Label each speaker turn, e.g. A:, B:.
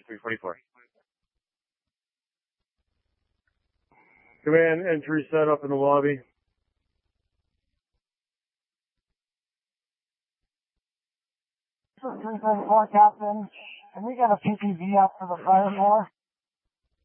A: 344.
B: Command, entry set up in the lobby.
C: This is 334, Captain. Can we get a PPV up for the fire door?